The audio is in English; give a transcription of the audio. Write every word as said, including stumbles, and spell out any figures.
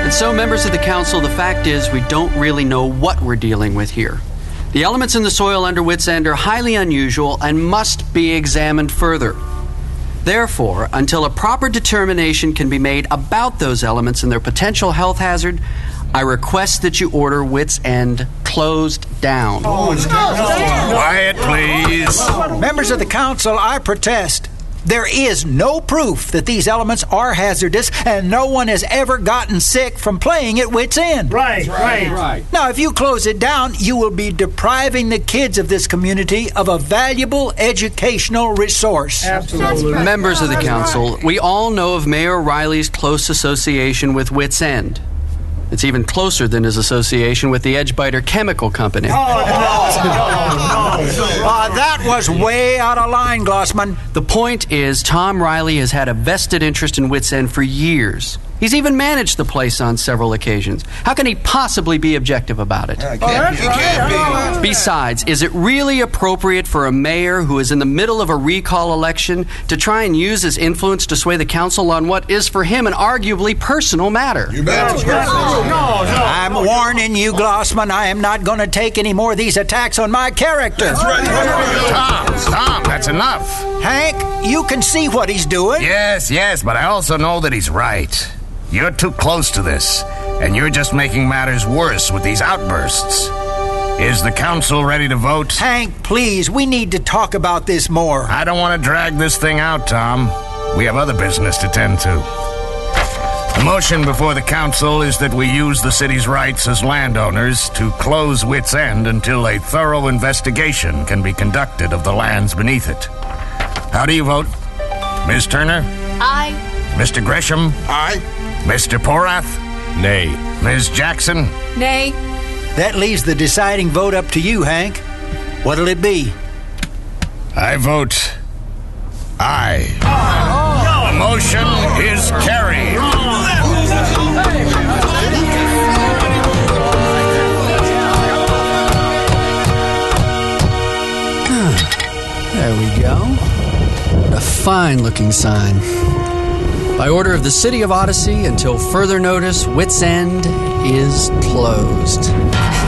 And so, members of the council, the fact is we don't really know what we're dealing with here. The elements in the soil under Wits End are highly unusual and must be examined further. Therefore, until a proper determination can be made about those elements and their potential health hazard, I request that you order Wits End closed down. Oh, no. Quiet, please. Members of the council, I protest. There is no proof that these elements are hazardous, and no one has ever gotten sick from playing at Wits End. Right, right, right. Now, if you close it down, you will be depriving the kids of this community of a valuable educational resource. Absolutely. Members of the council, we all know of Mayor Riley's close association with Wits End. It's even closer than his association with the Edgebiter Chemical Company. Oh, no, no, no. Uh, that was way out of line, Glossman. The point is, Tom Riley has had a vested interest in Wits End for years. He's even managed the place on several occasions. How can he possibly be objective about it? Yeah, it can't be. It can't be. Besides, is it really appropriate for a mayor who is in the middle of a recall election to try and use his influence to sway the council on what is for him an arguably personal matter? You bet. No, no, no. I'm warning you, Glossman, I am not going to take any more of these attacks on my character. That's right. Tom, Tom, that's enough. Hank, you can see what he's doing. Yes, yes, but I also know that he's right. You're too close to this, and you're just making matters worse with these outbursts. Is the council ready to vote? Hank, please, we need to talk about this more. I don't want to drag this thing out, Tom. We have other business to tend to. The motion before the council is that we use the city's rights as landowners to close Wits End until a thorough investigation can be conducted of the lands beneath it. How do you vote? Miz Turner? Aye. Mister Gresham? Aye. Mister Porath? Nay. Miz Jackson? Nay. That leaves the deciding vote up to you, Hank. What'll it be? I vote aye. The motion is carried. There we go. What a fine-looking sign. By order of the City of Odyssey, until further notice, Wits End is closed.